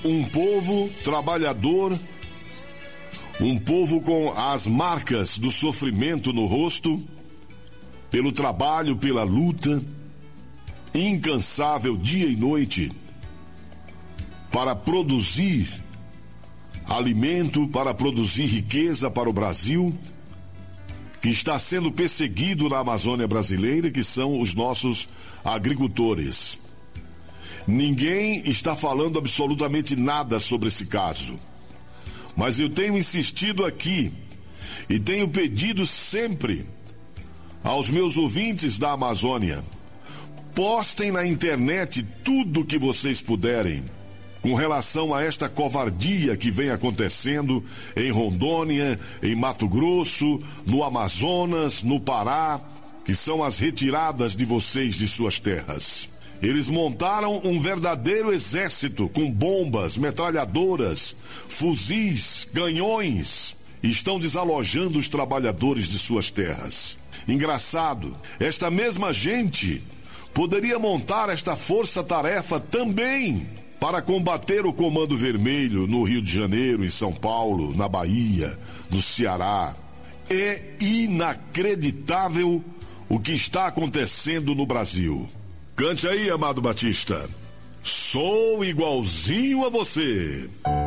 Um povo trabalhador, um povo com as marcas do sofrimento no rosto, pelo trabalho, pela luta, incansável dia e noite, para produzir alimento, para produzir riqueza para o Brasil, que está sendo perseguido na Amazônia brasileira, que são os nossos agricultores. Ninguém está falando absolutamente nada sobre esse caso, mas eu tenho insistido aqui e tenho pedido sempre aos meus ouvintes da Amazônia: postem na internet tudo o que vocês puderem com relação a esta covardia que vem acontecendo em Rondônia, em Mato Grosso, no Amazonas, no Pará, que são as retiradas de vocês de suas terras. Eles montaram um verdadeiro exército com bombas, metralhadoras, fuzis, canhões. E estão desalojando os trabalhadores de suas terras. Engraçado, esta mesma gente poderia montar esta força-tarefa também para combater o Comando Vermelho no Rio de Janeiro, em São Paulo, na Bahia, no Ceará. É inacreditável o que está acontecendo no Brasil. Cante aí, Amado Batista. Sou igualzinho a você.